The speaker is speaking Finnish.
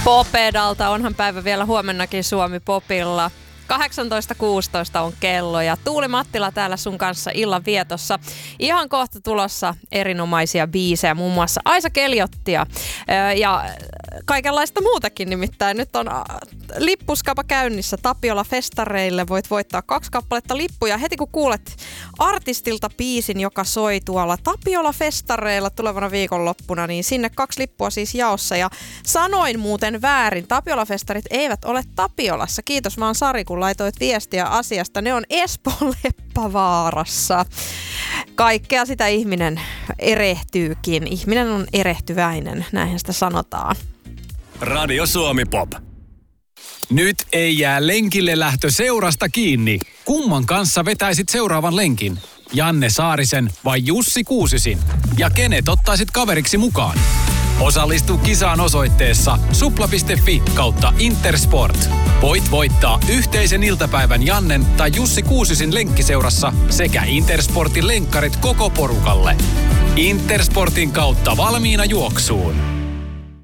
Popedalta onhan päivä vielä huomennakin Suomi Popilla. 18.16 on kello ja Tuuli Mattila täällä sun kanssa illan vietossa. Ihan kohta tulossa erinomaisia biisejä, muun muassa Aisa Keliottia ja kaikenlaista muutakin nimittäin. Nyt on lippuskapa käynnissä Tapiola-festareille. Voit voittaa 2 kappaletta lippuja heti kun kuulet artistilta biisin, joka soi tuolla Tapiola-festareilla tulevana viikonloppuna, niin sinne 2 lippua siis jaossa. Ja sanoin muuten väärin, Tapiola-festarit eivät ole Tapiolassa. Kiitos vaan Sari, kun laitoit viestiä asiasta. Ne on Espoon Leppävaarassa. Kaikkea sitä ihminen erehtyykin. Ihminen on erehtyväinen, näinhän sitä sanotaan. Radio Suomi Pop. Nyt ei jää lenkille lähtö seurasta kiinni. Kumman kanssa vetäisit seuraavan lenkin? Janne Saarisen vai Jussi Kuusisin? Ja kenet ottaisit kaveriksi mukaan? Osallistu kisaan osoitteessa supla.fi/Intersport. Voit voittaa yhteisen iltapäivän Jannen tai Jussi Kuusisin lenkkiseurassa sekä Intersportin lenkkarit koko porukalle. Intersportin kautta valmiina juoksuun.